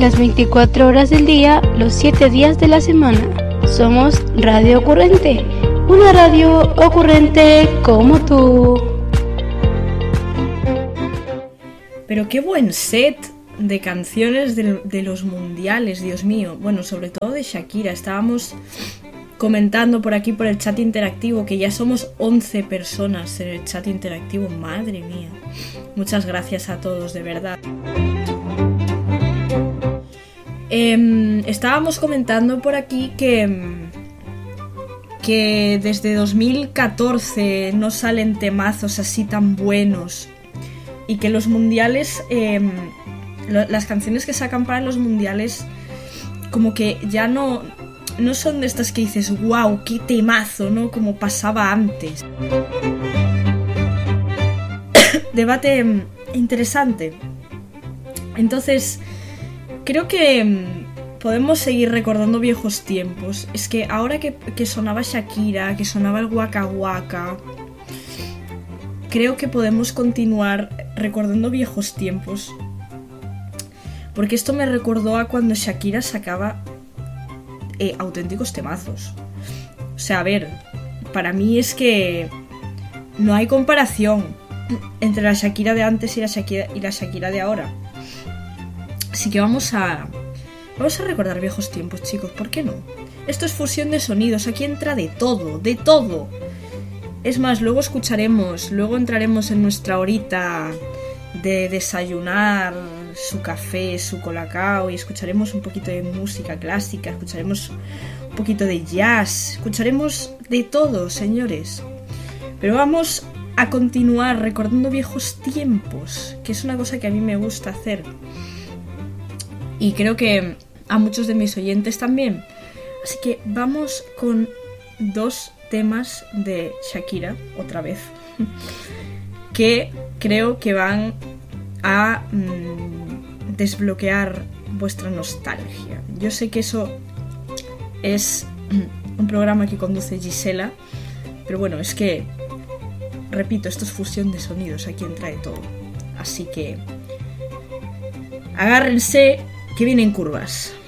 las 24 horas del día, los 7 días de la semana. Somos Radio Ocurrente, una radio ocurrente como tú. Pero qué buen set de canciones de los mundiales, Dios mío. Bueno, sobre todo de Shakira. Estábamos comentando por aquí, por el chat interactivo, que ya somos 11 personas en el chat interactivo. Madre mía. Muchas gracias a todos, de verdad. Estábamos comentando por aquí que desde 2014 no salen temazos así tan buenos y que los mundiales, las canciones que sacan para los mundiales como que ya no son de estas que dices wow, qué temazo, ¿no? Como pasaba antes. Debate interesante. Entonces creo que podemos seguir recordando viejos tiempos. Es que ahora que sonaba Shakira, que sonaba el Waka Waka, creo que podemos continuar recordando viejos tiempos. Porque esto me recordó a cuando Shakira sacaba auténticos temazos. O sea, a ver, para mí es que no hay comparación entre la Shakira de antes y la Shakira de ahora. Así que vamos a recordar viejos tiempos, chicos, ¿por qué no? Esto es fusión de sonidos, aquí entra de todo, de todo. Es más, luego entraremos en nuestra horita de desayunar, su café, su colacao, y escucharemos un poquito de música clásica, escucharemos un poquito de jazz, escucharemos de todo, señores. Pero vamos a continuar recordando viejos tiempos, que es una cosa que a mí me gusta hacer. Y creo que a muchos de mis oyentes también. Así que vamos con 2 temas de Shakira, otra vez, que creo que van a desbloquear vuestra nostalgia. Yo sé que eso es un programa que conduce Gisela, pero bueno, es que, repito, esto es fusión de sonidos, aquí entra de todo. Así que agárrense, que vienen curvas.